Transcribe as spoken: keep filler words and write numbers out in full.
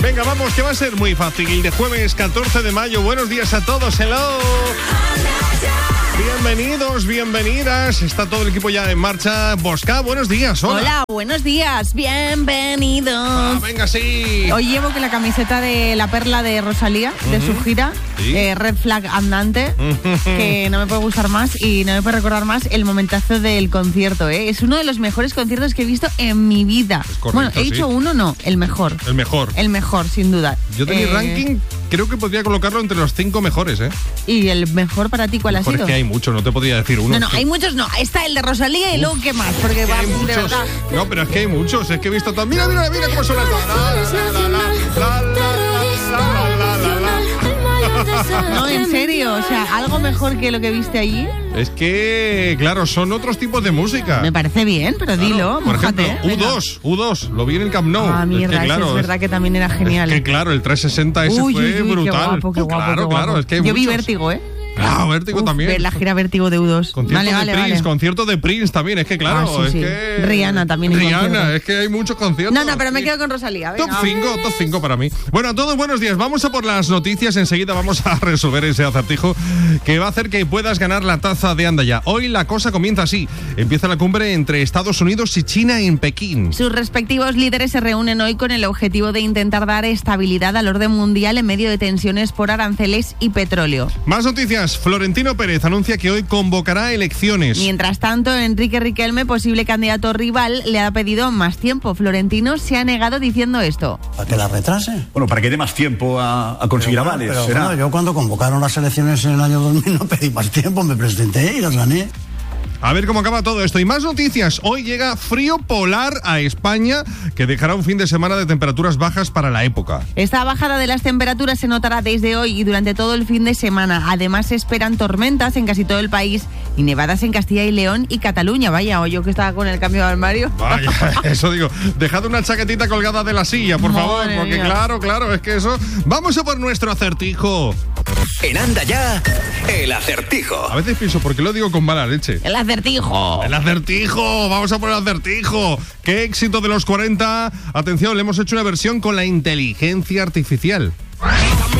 Venga, vamos, que va a ser muy fácil. De jueves catorce de mayo, buenos días a todos, hello. Bienvenidos, bienvenidas. Está todo el equipo ya en marcha. Bosca, buenos días. Hola. Hola, buenos días. Bienvenidos. Ah, venga, sí. Hoy llevo que la camiseta de La Perla de Rosalía, uh-huh. de su gira, ¿sí? eh, Red Flag andante, uh-huh. que no me puede gustar más y no me puede recordar más el momentazo del concierto. ¿eh? Es uno de los mejores conciertos que he visto en mi vida. Es correcto, bueno, he dicho sí. uno, no, el mejor. El mejor. El mejor, sin duda. Yo de eh... mi ranking creo que podría colocarlo entre los cinco mejores, ¿eh? ¿Y el mejor para ti cuál mejor ha sido? Es que hay muchos, no te podría decir uno. No, no, hay muchos no. Está el de Rosalía y Uf, luego ¿qué más? Porque va, hay muchos. De verdad. No, pero es que hay muchos. Es que he visto todo. Mira, mira, mira cómo suena todo. No, en serio, o sea, algo mejor que lo que viste allí. Es que, claro, son otros tipos de música. Me parece bien, pero claro, dilo, por mójate, ejemplo, U dos, U dos, lo vi en el Camp Nou. Ah, mierda, es que, claro, es verdad que también era genial. Es que claro, el trescientos sesenta ese uy, fue uy, uy, brutal. Qué guapo, qué guapo, claro, qué guapo. claro, es que hay Yo muchos. vi Vértigo, ¿eh? Ah, Vértigo Uf, también. Ver la gira Vértigo de U dos. Concierto vale, de vale, Prince, vale. concierto de Prince también, es que claro, ah, sí, es sí. que... Rihanna también. Rihanna, es que hay muchos conciertos. No, no, pero me quedo con Rosalía. Venga. Top cinco, top cinco para mí. Bueno, a todos buenos días, vamos a por las noticias, enseguida vamos a resolver ese acertijo que va a hacer que puedas ganar la taza de Anda Ya. Hoy la cosa comienza así, empieza la cumbre entre Estados Unidos y China en Pekín. Sus respectivos líderes se reúnen hoy con el objetivo de intentar dar estabilidad al orden mundial en medio de tensiones por aranceles y petróleo. Más noticias, Florentino Pérez anuncia que hoy convocará elecciones. Mientras tanto, Enrique Riquelme, posible candidato rival, le ha pedido más tiempo. Florentino se ha negado diciendo esto. ¿Para que la retrase? Bueno, para que dé más tiempo a, a conseguir pero, avales. Pero ¿será? bueno, yo cuando convocaron las elecciones en el año dos mil no pedí más tiempo, me presenté y las gané. A ver cómo acaba todo esto. Y más noticias. Hoy llega frío polar a España, que dejará un fin de semana de temperaturas bajas para la época. Esta bajada de las temperaturas se notará desde hoy y durante todo el fin de semana. Además, se esperan tormentas en casi todo el país y nevadas en Castilla y León y Cataluña. Vaya, o yo que estaba con el cambio de armario. Vaya, eso digo. Dejad una chaquetita colgada de la silla, por Madre favor, porque mía. claro, claro, es que eso... Vamos a por nuestro acertijo. En Anda Ya, el acertijo. A veces pienso, ¿por qué lo digo con mala leche? El acertijo. El acertijo, vamos a por el acertijo. ¡Qué éxito de los cuarenta! Atención, le hemos hecho una versión con la inteligencia artificial.